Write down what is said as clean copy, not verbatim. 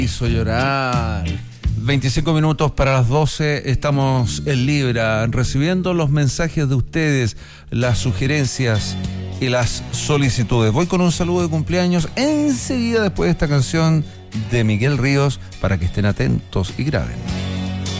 Hizo llorar. 25 minutos para las 12, estamos en Libra, recibiendo los mensajes de ustedes, las sugerencias y las solicitudes. Voy con un saludo de cumpleaños enseguida después de esta canción de Miguel Ríos para que estén atentos y graben.